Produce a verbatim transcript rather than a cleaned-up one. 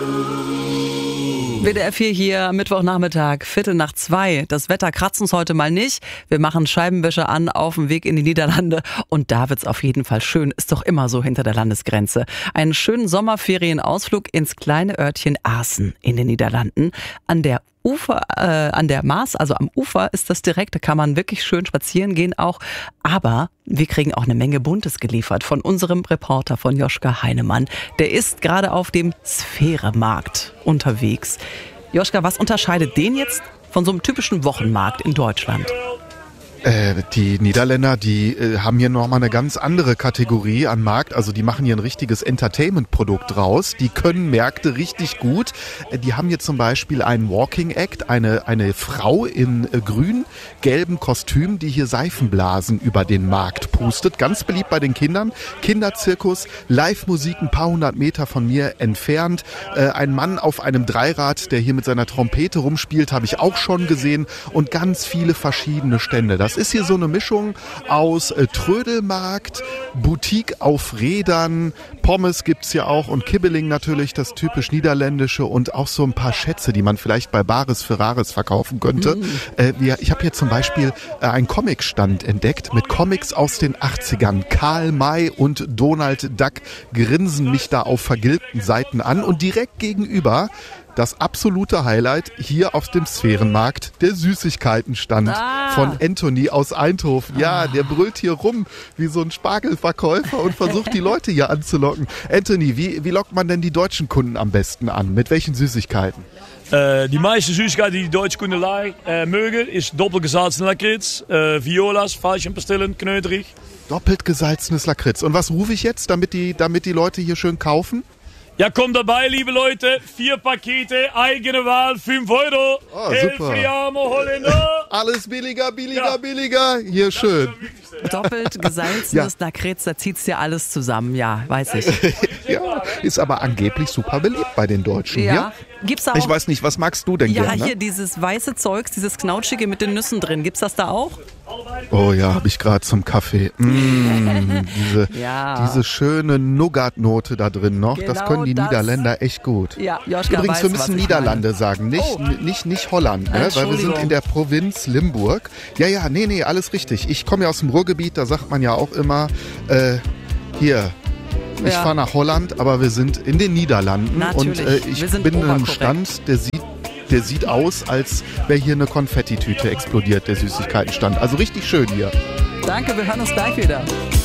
W D R vier hier, Mittwochnachmittag, Viertel nach zwei. Das Wetter kratzt uns heute mal nicht. Wir machen Scheibenwischer an auf dem Weg in die Niederlande. Und da wird's auf jeden Fall schön. Ist doch immer so hinter der Landesgrenze. Einen schönen Sommerferienausflug ins kleine Örtchen Aassen in den Niederlanden. An der Ufer, äh, an der Maas, also am Ufer ist das direkt, da kann man wirklich schön spazieren gehen auch. Aber wir kriegen auch eine Menge Buntes geliefert von unserem Reporter, von Joschka Heinemann. Der ist gerade auf dem Sphäre-Markt unterwegs. Joschka, was unterscheidet den jetzt von so einem typischen Wochenmarkt in Deutschland? Äh, die Niederländer, die äh, haben hier nochmal eine ganz andere Kategorie an Markt. Also die machen hier ein richtiges Entertainment-Produkt draus. Die können Märkte richtig gut. Äh, die haben hier zum Beispiel einen Walking Act, eine, eine Frau in äh, grün-gelbem Kostüm, die hier Seifenblasen über den Markt pustet. Ganz beliebt bei den Kindern. Kinderzirkus, Live-Musik ein paar hundert Meter von mir entfernt. Äh, ein Mann auf einem Dreirad, der hier mit seiner Trompete rumspielt, habe ich auch schon gesehen. Und ganz viele verschiedene Stände. Das ist hier so eine Mischung aus äh, Trödelmarkt, Boutique auf Rädern, Pommes gibt's hier auch und Kibbeling natürlich, das typisch Niederländische und auch so ein paar Schätze, die man vielleicht bei Bares Ferraris verkaufen könnte. Mm. Äh, wir, ich habe hier zum Beispiel äh, einen Comicstand entdeckt mit Comics aus den achtzigern. Karl May und Donald Duck grinsen mich da auf vergilbten Seiten an und direkt gegenüber das absolute Highlight hier auf dem Sphärenmarkt, der Süßigkeitenstand ah. von Anthony aus Eindhoven. Ja, der brüllt hier rum wie so ein Spargelverkäufer und versucht die Leute hier anzulocken. Anthony, wie, wie lockt man denn die deutschen Kunden am besten an? Mit welchen Süßigkeiten? Uh, die meiste Süßigkeiten, die die deutsche Kunden uh, mögen, ist doppelt gesalzen Lakritz, uh, Violas, Veilchenpastillen, knöterig. Doppelt gesalzenes Lakritz. Und was rufe ich jetzt, damit die, damit die Leute hier schön kaufen? Ja, kommt dabei, liebe Leute. Vier Pakete, eigene Wahl, fünf Euro. Oh, super. Holländer. Alles billiger, billiger, ja. billiger. Hier das schön. Doppelt gesalzenes ja. Lakritz, da zieht's ja alles zusammen. Ja, weiß ich. Ja, ist aber angeblich super beliebt bei den Deutschen. Ja. Ja? Gibt's da auch? Ich weiß nicht, was magst du denn ja, gerne? Ja, hier dieses weiße Zeugs, dieses Knautschige mit den Nüssen drin. Gibt's das da auch? Oh ja, habe ich gerade zum Kaffee. Mmh, diese, ja. diese schöne Nougat-Note da drin noch, genau das können die das. Niederländer echt gut. Ja, Joschka Übrigens, weiß, wir müssen Niederlande meine. sagen, nicht, oh. nicht, nicht Holland, ne? Weil wir sind in der Provinz Limburg. Ja, ja, nee, nee, alles richtig. Ich komme ja aus dem Ruhrgebiet, da sagt man ja auch immer, äh, hier, ich ja. fahre nach Holland, aber wir sind in den Niederlanden. Natürlich. Und äh, ich bin in einem Stand, der sieht Der sieht aus, als wäre hier eine Konfettitüte explodiert, der Süßigkeitenstand. Also richtig schön hier. Danke, wir hören uns gleich wieder.